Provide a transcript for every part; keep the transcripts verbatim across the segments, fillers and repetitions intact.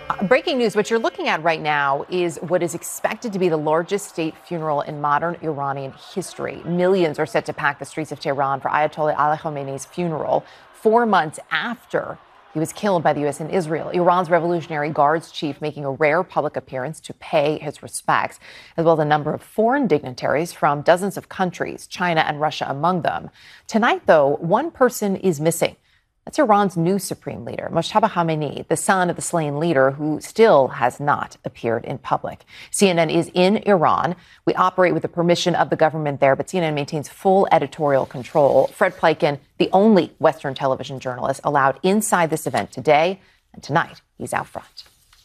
Breaking news, what you're looking at right now is what is expected to be the largest state funeral in modern Iranian history. Millions are set to pack the streets of Tehran for Ayatollah Ali Khamenei's funeral, four months after he was killed by the U S and Israel. Iran's Revolutionary Guards chief making a rare public appearance to pay his respects, as well as a number of foreign dignitaries from dozens of countries, China and Russia among them. Tonight, though, one person is missing. That's Iran's new supreme leader, Mojtaba Khamenei, the son of the slain leader who still has not appeared in public. C N N is in Iran. We operate with the permission of the government there, but C N N maintains full editorial control. Fred Pleitgen, the only Western television journalist allowed inside this event today, and tonight he's out front.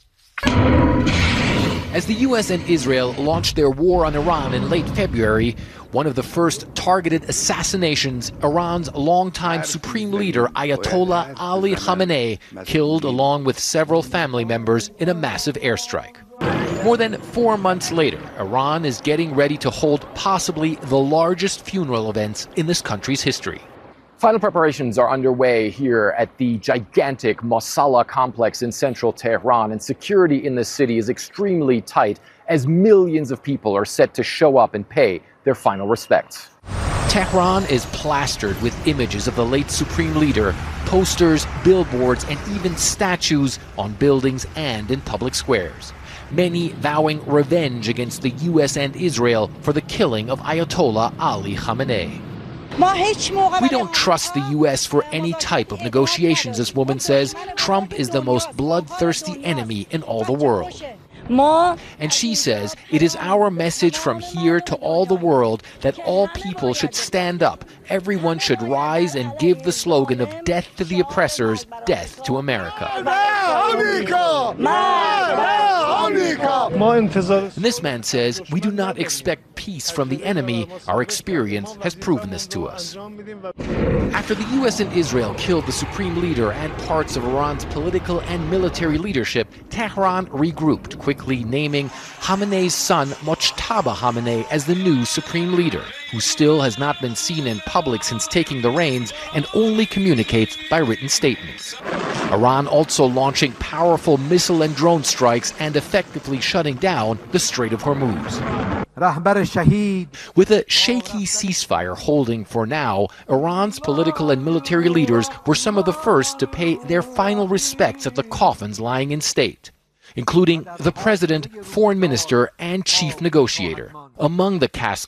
As the U S and Israel launched their war on Iran in late February, one of the first targeted assassinations, Iran's longtime supreme leader, Ayatollah Ali Khamenei, killed along with several family members in a massive airstrike. More than four months later, Iran is getting ready to hold possibly the largest funeral events in this country's history. Final preparations are underway here at the gigantic Mosalla complex in central Tehran, and security in the city is extremely tight as millions of people are set to show up and pay their final respects. Tehran is plastered with images of the late supreme leader, posters, billboards, and even statues on buildings and in public squares. Many vowing revenge against the U S and Israel for the killing of Ayatollah Ali Khamenei. We don't trust the U S for any type of negotiations, this woman says. Trump is the most bloodthirsty enemy in all the world. And she says it is our message from here to all the world that all people should stand up. Everyone should rise and give the slogan of death to the oppressors, death to America. And this man says we do not expect peace from the enemy. Our experience has proven this to us. After the U S and Israel killed the supreme leader and parts of Iran's political and military leadership, Tehran regrouped, quickly naming Khamenei's son Mojtaba Khamenei as the new supreme leader, who still has not been seen in public since taking the reins and only communicates by written statements. Iran also launching powerful missile and drone strikes and effectively shutting down the Strait of Hormuz. With a shaky ceasefire holding for now, Iran's political and military leaders were some of the first to pay their final respects at the coffins lying in state, including the president, foreign minister, and chief negotiator. Among the casks